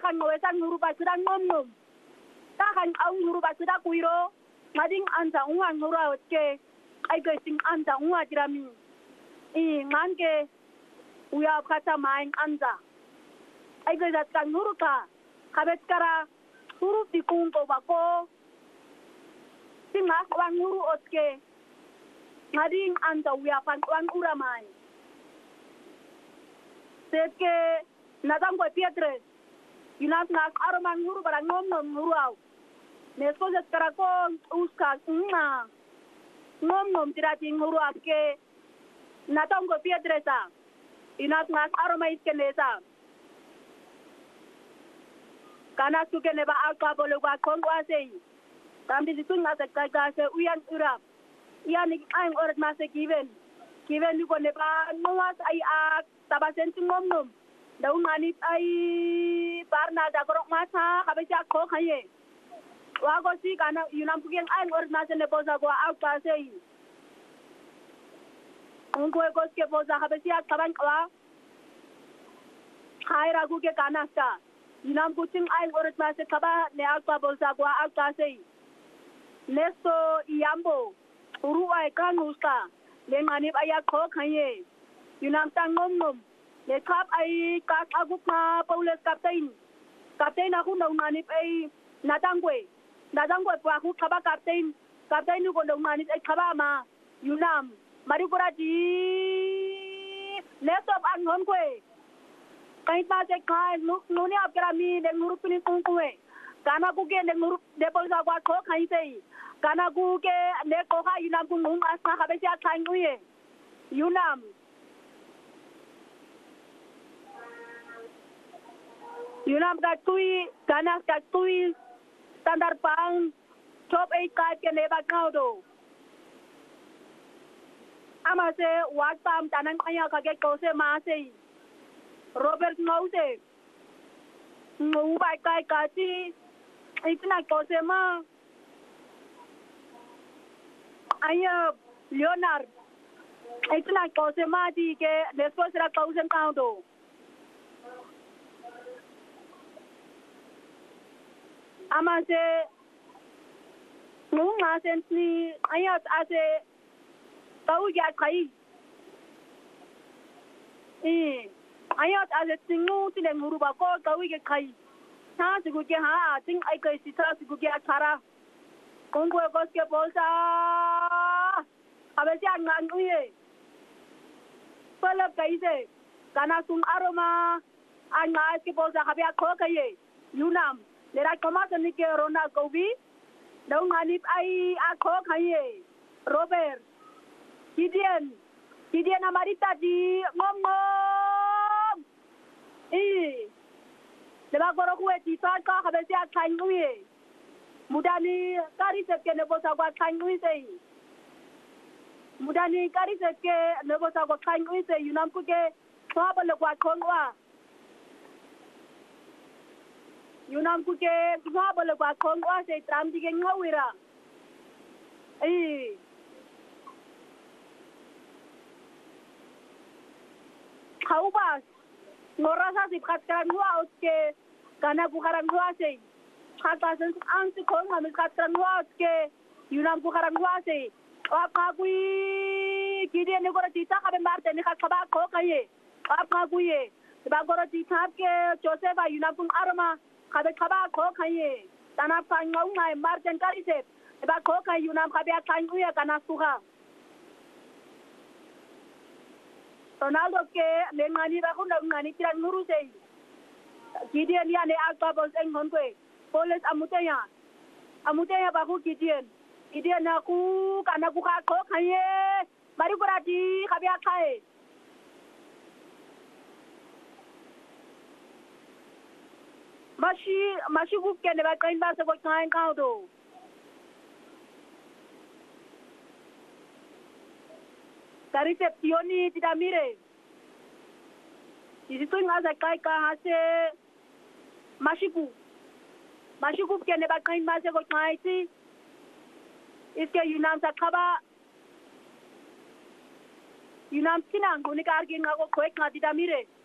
kan ngawesang ngurupa sedang ngom takan au ngurupa sedang kuiro ngading anta unga ngura ke ai ke sing anta unga jirami nganke uya kata main anta ai ke dat kan nguruka kabet kara huruf di kunto bako singa wang nguru otke ngading anta uya pan wang uramai Seke nadam ko Pietre inat ngas aromang nguru barang ngom nguru au nesko jet karako uska ngom tirati nguru apke nadam ko Pietre sa inat ngas aroma iskene sa kana suke neba alka bolo kwa kongwa sei tamdi ditun ngas ka se uyan urap yani ang orat mase given ni ko neba nuas ai ak tabasen ngom daw ngani ay barna da gorok masa kabisa ko khaye wa go si kana yunam pugen ay or na se ne posa go au ka sei un ko ke posa kabisa taban wa khaira gu ke kana sta yunam puting ay or na se kaba ne au ka posa go au ka sei nesto iambo uru ay kanusta le ngani aya ko khaye yunam tangom le kap ai kas agut na paules kapten aku nau nani ai nadangwe pa aku kaba kapten ko nau nani ai kaba ma yunam mari kurati lesop angon kwe kai ta se kai nu ni apgrami de ngurup ni kungwe kana ku ke de ngurup de polsa kwa ko kai sei kana ku ke ne ko ha yunam ku nung asa habe sia kai nguye yunam Yunam katui ganas katui standar pang top 8 kai ke neba kaudo ama se watam tanan kaya kage ko se ma se Robert Ngause ngu bai kai kati itna ko se ma aya Leonard itna ko se ma di ke después era ko se kaudo ama se nunga sentni ayat ase tau ya kai ayat ase tingu tile nguruba ko tau ya kai ta sigu ke ha ting ai kai sita sigu ke athara kongo ko ke bolsa abe sia ngan uye pala kai se kana sum aroma anga ke bolsa habia ko kai yunam Lera koma tani ke rona kobi dau ngani ai akho khaye Robert Gideon amarita di ngom leba goro kuwe ti sa ka khabe sia khangui mudani kari se ke nebo sa kwa khangui sei mudani kari se ke nebo sa kwa khangui sei yunam ku ke sa ba le kwa khongwa Yunam ku ke gwa bole kwa kongwa se tram dige ngawira khauba ngorasa si khatran wa oske kana ku kharang wa se khata sen an si khong ma khatran wa oske yunam ku kharang wa se apa ku kide ne gora tita ka be marte ne khaba ko kaye apa ku ye ba gora tita ke Joseph yunam ku arma kabe kaba ko kaye tanap kangau ngai marten karise ba ko kay yunam kabe kangu ya kana suha Ronaldo ke lengani ba ko ngani tiran nguru sei Gideon ya ne alta bos eng honwe polis amutenya ba ko Gideon aku kana ku ka ko kaye mari kurati kabe kaye Mashi guk ke ne ba kain ba se ko kain ka do Dari septioni tidak mire Di situ ngasa kai ka hase Mashiku ke ne ba kain ba se ko kain ti Iske yunam sa khaba yunam tinang ko ni kar ke ngako ko ek ngati da mire